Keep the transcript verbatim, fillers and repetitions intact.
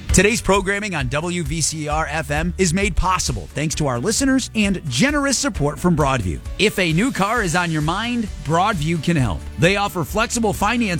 Today's programming on W V C R F M is made possible thanks to our listeners and generous support from Broadview. If a new car is on your mind, Broadview can help. They offer flexible financing